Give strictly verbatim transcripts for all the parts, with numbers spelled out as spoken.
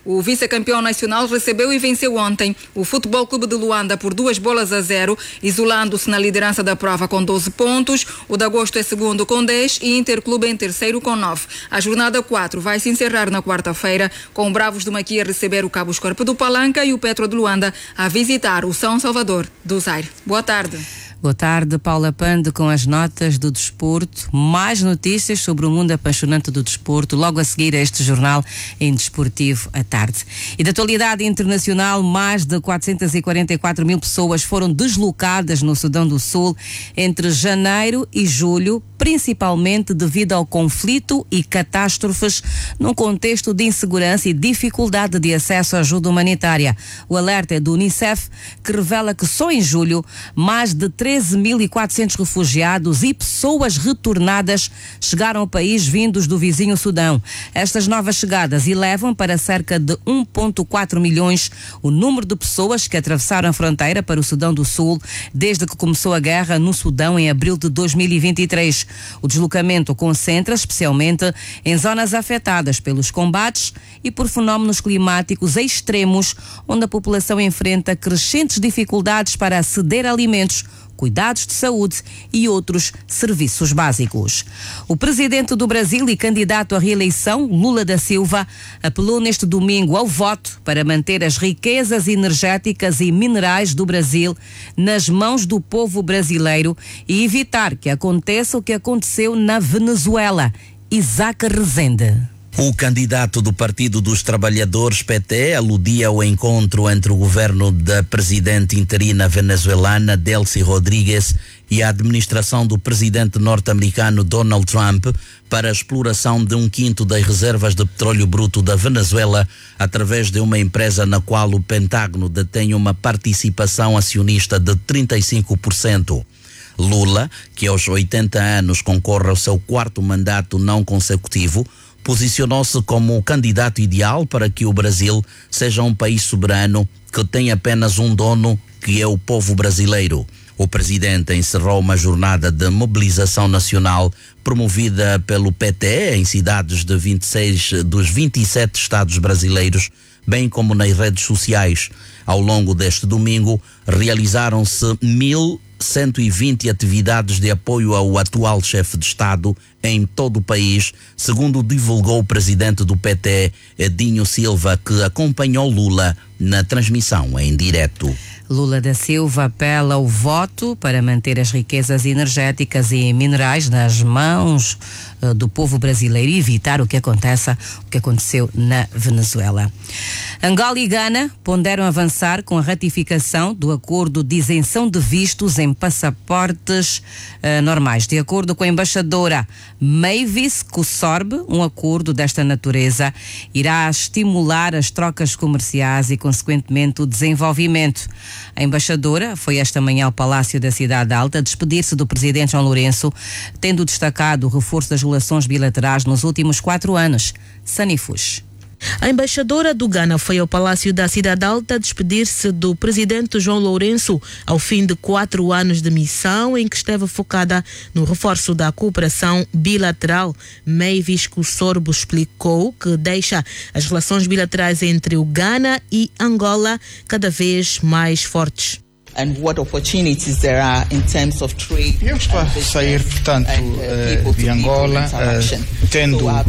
O vice-campeão nacional recebeu e venceu ontem o Futebol Clube de Luanda por duas bolas a zero, isolando-se na liderança da prova com doze pontos. O de Agosto é segundo com dez e Interclube em terceiro com nove. A jornada quatro vai se encerrar na quarta-feira com o Bravos de Maqui a receber o Cabo Escorpo do Palanca e o Petro de Luanda a visitar o São Salvador do Zaire. Boa tarde. Boa tarde, Paula Pando, com as notas do desporto. Mais notícias sobre o mundo apaixonante do desporto, logo a seguir a este jornal em Desportivo à tarde. E da atualidade internacional, mais de quatrocentas e quarenta e quatro mil pessoas foram deslocadas no Sudão do Sul entre janeiro e julho, principalmente devido ao conflito e catástrofes num contexto de insegurança e dificuldade de acesso à ajuda humanitária. O alerta é do Unicef, que revela que só em julho mais de treze mil e quatrocentos refugiados e pessoas retornadas chegaram ao país vindos do vizinho Sudão. Estas novas chegadas elevam para cerca de um vírgula quatro milhões o número de pessoas que atravessaram a fronteira para o Sudão do Sul desde que começou a guerra no Sudão em abril de dois mil e vinte e três. O deslocamento concentra-se especialmente em zonas afetadas pelos combates e por fenómenos climáticos extremos, onde a população enfrenta crescentes dificuldades para aceder a alimentos, cuidados de saúde e outros serviços básicos. O presidente do Brasil e candidato à reeleição, Lula da Silva, apelou neste domingo ao voto para manter as riquezas energéticas e minerais do Brasil nas mãos do povo brasileiro e evitar que aconteça o que aconteceu na Venezuela. Isaac Rezende. O candidato do Partido dos Trabalhadores, P T, aludia ao encontro entre o governo da presidente interina venezuelana, Delcy Rodrigues, e a administração do presidente norte-americano Donald Trump para a exploração de um quinto das reservas de petróleo bruto da Venezuela através de uma empresa na qual o Pentágono detém uma participação acionista de trinta e cinco por cento. Lula, que aos oitenta anos concorre ao seu quarto mandato não consecutivo, posicionou-se como o candidato ideal para que o Brasil seja um país soberano que tem apenas um dono, que é o povo brasileiro. O presidente encerrou uma jornada de mobilização nacional promovida pelo P T em cidades de vinte e seis dos vinte e sete estados brasileiros, bem como nas redes sociais. Ao longo deste domingo, realizaram-se mil cento e vinte atividades de apoio ao atual chefe de Estado em todo o país, segundo divulgou o presidente do P T, Edinho Silva, que acompanhou Lula na transmissão em direto. Lula da Silva apela ao voto para manter as riquezas energéticas e minerais nas mãos uh, do povo brasileiro e evitar o que aconteça, o que aconteceu na Venezuela. Angola e Gana ponderam avançar com a ratificação do acordo de isenção de vistos em passaportes uh, normais. De acordo com a embaixadora Mavis Kussorb, um acordo desta natureza irá estimular as trocas comerciais e, consequentemente, o desenvolvimento. A embaixadora foi esta manhã ao Palácio da Cidade Alta despedir-se do presidente João Lourenço, tendo destacado o reforço das relações bilaterais nos últimos quatro anos. Sanifus. A embaixadora do Ghana foi ao Palácio da Cidade Alta despedir-se do presidente João Lourenço ao fim de quatro anos de missão em que esteve focada no reforço da cooperação bilateral. Mavis Kussorb explicou que deixa as relações bilaterais entre o Ghana e Angola cada vez mais fortes. And what opportunities there are in terms of trade. Eu estou a sair, portanto, uh, de Angola, uh, tendo uh,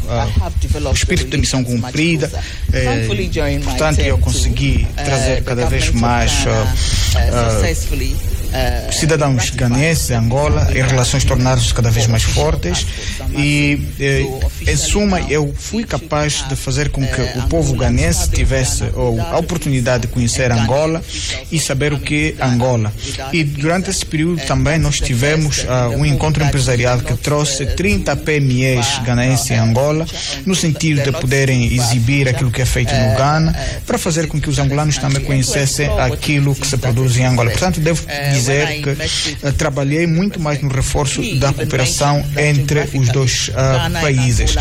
o espírito de missão cumprida. Uh, portanto, eu consegui trazer cada vez mais uh, uh, cidadãos ganenses em Angola e relações tornaram-se cada vez mais fortes. E, uh, em suma, eu fui capaz de fazer com que o povo ganense tivesse oh, a oportunidade de conhecer Angola e saber o que é Angola. E durante esse período também nós tivemos uh, um encontro empresarial que trouxe trinta P M Es ganenses em Angola, no sentido de poderem exibir aquilo que é feito no Ghana, para fazer com que os angolanos também conhecessem aquilo que se produz em Angola. Portanto, devo dizer que uh, trabalhei muito mais no reforço da cooperação entre os dois uh, países.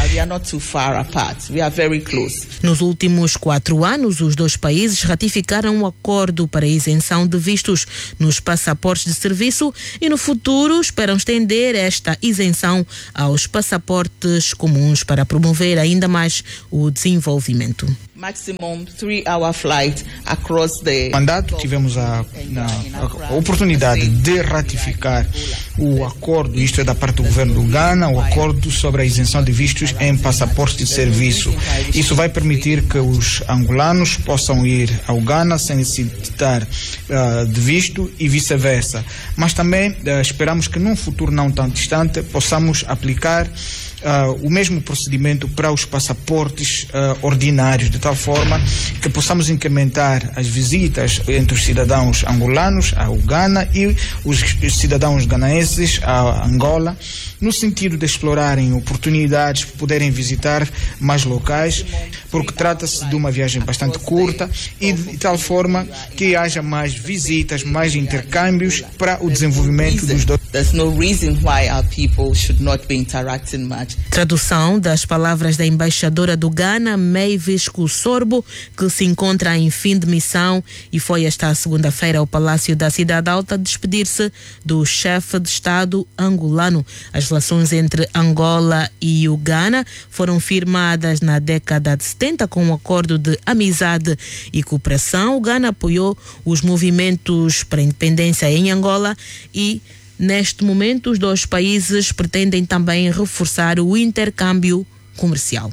Nos últimos quatro anos, os dois países ratificaram um acordo para a isenção de vistos nos passaportes de serviço e no futuro esperam estender esta isenção aos passaportes comuns para promover ainda mais o desenvolvimento. maximum three-hour flight across the mandato. Tivemos a, na, a oportunidade de ratificar o acordo, isto é da parte do governo do Ghana, o acordo sobre a isenção de vistos em passaporte de serviço. Isso vai permitir que os angolanos possam ir ao Ghana sem necessitar uh, de visto e vice-versa. Mas também uh, esperamos que num futuro não tão distante possamos aplicar Uh, o mesmo procedimento para os passaportes uh, ordinários, de tal forma que possamos incrementar as visitas entre os cidadãos angolanos ao Ghana e os cidadãos ganaenses a Angola, no sentido de explorarem oportunidades, poderem visitar mais locais, porque trata-se de uma viagem bastante curta e de tal forma que haja mais visitas, mais intercâmbios para o desenvolvimento dos dois. There's no reason why our people should not be interacting much. Tradução das palavras da embaixadora do Ghana, Mavis Kusorbo, que se encontra em fim de missão e foi esta segunda-feira ao Palácio da Cidade Alta despedir-se do chefe de Estado angolano. As relações entre Angola e o Ghana foram firmadas na década de setenta com um acordo de amizade e cooperação. O Ghana apoiou os movimentos para a independência em Angola e neste momento, os dois países pretendem também reforçar o intercâmbio comercial.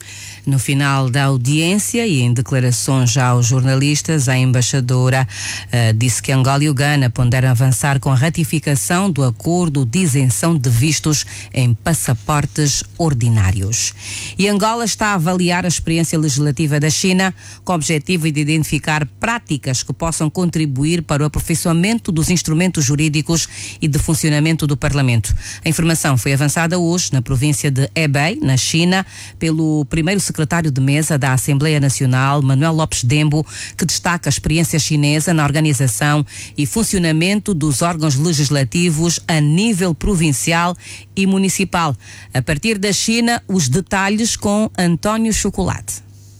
No final da audiência e em declarações já aos jornalistas, a embaixadora uh, disse que Angola e o Ghana ponderam avançar com a ratificação do acordo de isenção de vistos em passaportes ordinários. E Angola está a avaliar a experiência legislativa da China com o objetivo de identificar práticas que possam contribuir para o aperfeiçoamento dos instrumentos jurídicos e de funcionamento do Parlamento. A informação foi avançada hoje na província de Hebei, na China, pelo primeiro secretário secretário de mesa da Assembleia Nacional, Manuel Lopes Dembo, que destaca a experiência chinesa na organização e funcionamento dos órgãos legislativos a nível provincial e municipal. A partir da China, os detalhes com António Chocolate.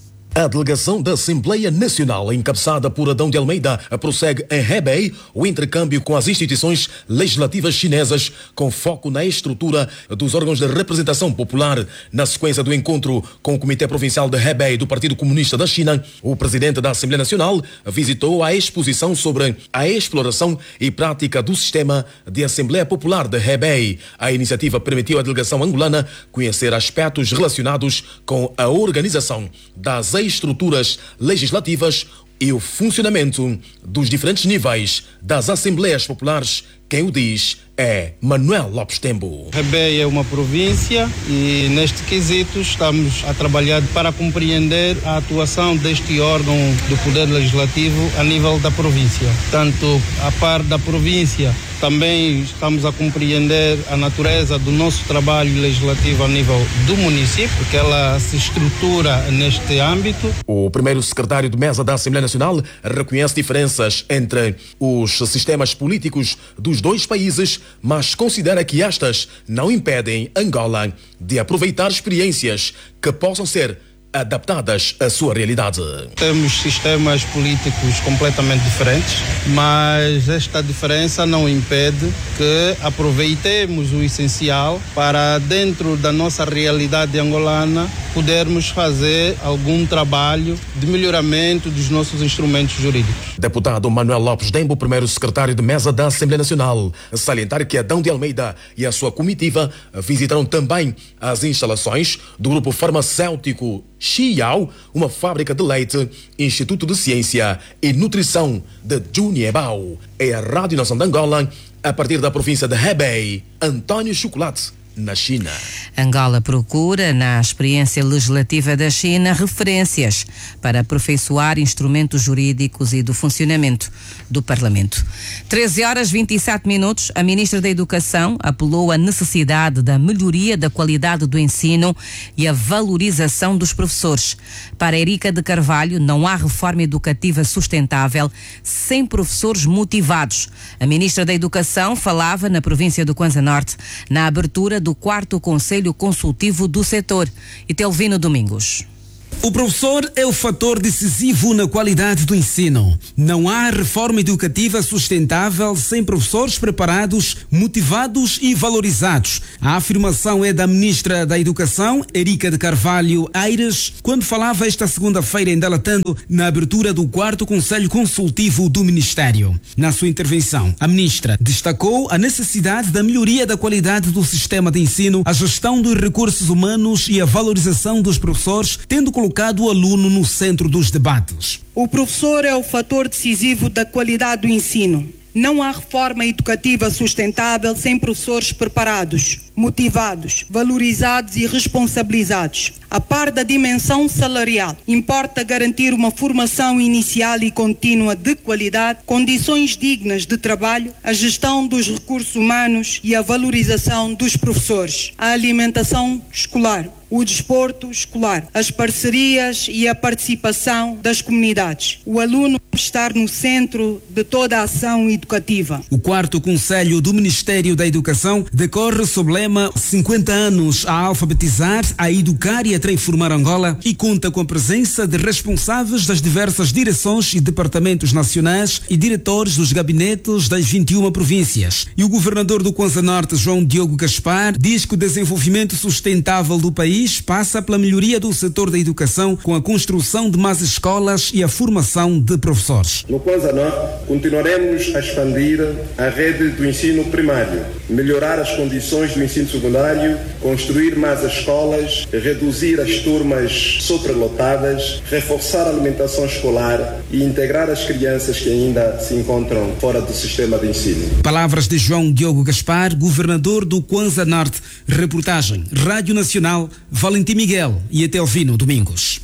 A delegação da Assembleia Nacional, encabeçada por Adão de Almeida, prossegue em Hebei o intercâmbio com as instituições legislativas chinesas, com foco na estrutura dos órgãos de representação popular. Na sequência do encontro com o Comitê Provincial de Hebei do Partido Comunista da China, o presidente da Assembleia Nacional visitou a exposição sobre a exploração e prática do sistema de Assembleia Popular de Hebei. A iniciativa permitiu à delegação angolana conhecer aspectos relacionados com a organização das estruturas legislativas e o funcionamento dos diferentes níveis das Assembleias Populares. Quem o diz é Manuel Lopes Dembo. Hebei é uma província e neste quesito estamos a trabalhar para compreender a atuação deste órgão do Poder Legislativo a nível da província. Tanto a par da província, também estamos a compreender a natureza do nosso trabalho legislativo a nível do município, porque ela se estrutura neste âmbito. O primeiro secretário de mesa da Assembleia Nacional reconhece diferenças entre os sistemas políticos dos dois países, mas considera que estas não impedem Angola de aproveitar experiências que possam ser adaptadas à sua realidade. Temos sistemas políticos completamente diferentes, mas esta diferença não impede que aproveitemos o essencial para, dentro da nossa realidade angolana, podermos fazer algum trabalho de melhoramento dos nossos instrumentos jurídicos. Deputado Manuel Lopes Dembo, primeiro secretário de mesa da Assembleia Nacional, salientar que Adão de Almeida e a sua comitiva visitaram também as instalações do grupo farmacêutico Xiao, uma fábrica de leite, Instituto de Ciência e Nutrição de Juniebao. É a Rádio Nação de Angola, a partir da província de Hebei, António Chocolate, na China. Angola procura, na experiência legislativa da China, referências para aperfeiçoar instrumentos jurídicos e do funcionamento do Parlamento. treze horas e vinte e sete minutos, a Ministra da Educação apelou à necessidade da melhoria da qualidade do ensino e a valorização dos professores. Para Érica de Carvalho, não há reforma educativa sustentável sem professores motivados. A Ministra da Educação falava na província do Kwanza Norte, na abertura do quarto Conselho Consultivo do Setor. E Telvino Domingos. O professor é o fator decisivo na qualidade do ensino. Não há reforma educativa sustentável sem professores preparados, motivados e valorizados. A afirmação é da ministra da Educação, Erika de Carvalho Aires, quando falava esta segunda-feira em Dalatando na abertura do quarto Conselho Consultivo do Ministério. Na sua intervenção, a ministra destacou a necessidade da melhoria da qualidade do sistema de ensino, a gestão dos recursos humanos e a valorização dos professores, tendo colocado o aluno no centro dos debates. O professor é o fator decisivo da qualidade do ensino. Não há reforma educativa sustentável sem professores preparados, motivados, valorizados e responsabilizados. A par da dimensão salarial, importa garantir uma formação inicial e contínua de qualidade, condições dignas de trabalho, a gestão dos recursos humanos e a valorização dos professores, a alimentação escolar, o desporto escolar, as parcerias e a participação das comunidades. O aluno estar no centro de toda a ação educativa. O quarto Conselho do Ministério da Educação decorre sob o lema cinquenta anos a alfabetizar, a educar e a transformar Angola e conta com a presença de responsáveis das diversas direções e departamentos nacionais e diretores dos gabinetes das vinte e uma províncias. E o governador do Kwanza Norte, João Diogo Gaspar, diz que o desenvolvimento sustentável do país passa pela melhoria do setor da educação com a construção de mais escolas e a formação de professores. No Kwanza Norte, continuaremos a expandir a rede do ensino primário, melhorar as condições do ensino secundário, construir mais escolas, reduzir as turmas superlotadas, reforçar a alimentação escolar e integrar as crianças que ainda se encontram fora do sistema de ensino. Palavras de João Diogo Gaspar, governador do Kwanza Norte. Reportagem Rádio Nacional, Valentim Miguel e Etelvino Domingos.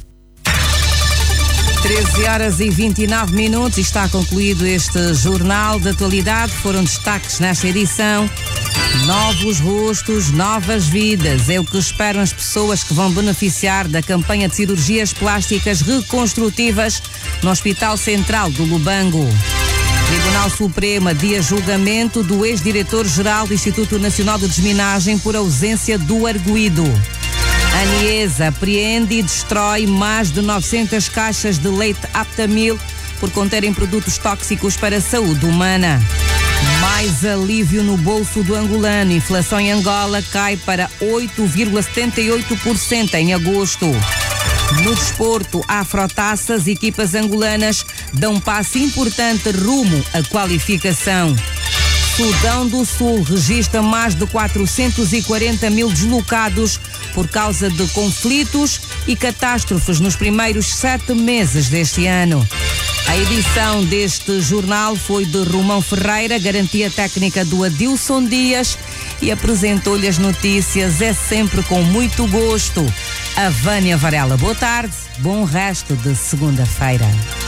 treze horas e vinte e nove minutos, está concluído este Jornal de Atualidade. Foram destaques nesta edição. Novos rostos, novas vidas. É o que esperam as pessoas que vão beneficiar da campanha de cirurgias plásticas reconstrutivas no Hospital Central do Lubango. Tribunal Supremo adia julgamento do ex-diretor-geral do Instituto Nacional de Desminagem por ausência do arguido. A ANIESA apreende e destrói mais de novecentas caixas de leite Aptamil por conterem produtos tóxicos para a saúde humana. Mais alívio no bolso do angolano. Inflação em Angola cai para oito vírgula setenta e oito por cento em agosto. No desporto, Afrotaças, equipas angolanas dão um passo importante rumo à qualificação. Sudão do Sul registra mais de quatrocentos e quarenta mil deslocados por causa de conflitos e catástrofes nos primeiros sete meses deste ano. A edição deste jornal foi de Romão Ferreira, garantia técnica do Adilson Dias, e apresentou-lhe as notícias, é sempre com muito gosto, a Vânia Varela. Boa tarde, bom resto de segunda-feira.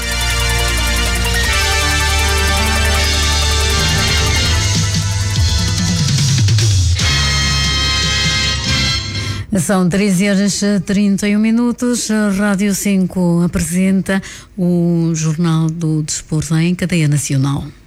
São treze horas e trinta e um minutos. A Rádio cinco apresenta o Jornal do Desporto em cadeia nacional.